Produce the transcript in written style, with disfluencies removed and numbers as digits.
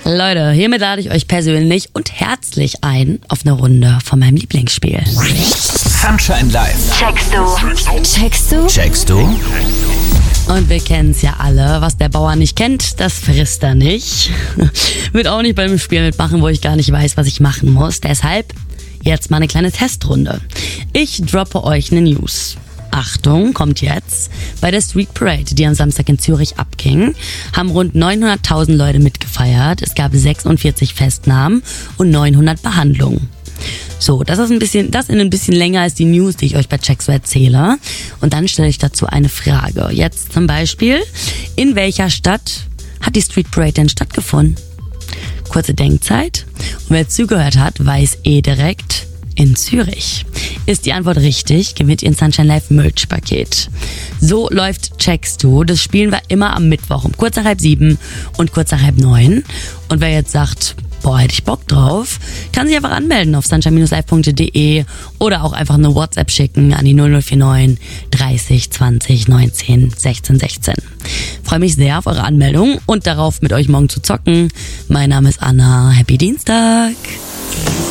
Leute, hiermit lade ich euch persönlich und herzlich ein auf eine Runde von meinem Lieblingsspiel. Sunshine Live. Checkst du? Checkst du? Checkst du? Und wir kennen es ja alle, was der Bauer nicht kennt, das frisst er nicht. Wird auch nicht beim Spiel mitmachen, wo ich gar nicht weiß, was ich machen muss. Deshalb jetzt mal eine kleine Testrunde. Ich droppe euch eine News. Achtung, kommt jetzt. Bei der Street Parade, die am Samstag in Zürich abging, haben rund 900.000 Leute mitgefeiert. Es gab 46 Festnahmen und 900 Behandlungen. So, das in ein bisschen länger als die News, die ich euch bei Check so erzähle. Und dann stelle ich dazu eine Frage. Jetzt zum Beispiel, in welcher Stadt hat die Street Parade denn stattgefunden? Kurze Denkzeit. Und wer zugehört hat, weiß direkt, in Zürich. Ist die Antwort richtig, gewinnt ihr ein Sunshine Live Merch-Paket. So läuft Checkst du. Das spielen wir immer am Mittwoch um kurz nach 6:30 und kurz nach 8:30. Und wer jetzt sagt, boah, hätte ich Bock drauf, kann sich einfach anmelden auf sunshine-live.de oder auch einfach eine WhatsApp schicken an die 0049 30 20 19 16 16. Freue mich sehr auf eure Anmeldung und darauf, mit euch morgen zu zocken. Mein Name ist Anna. Happy Dienstag!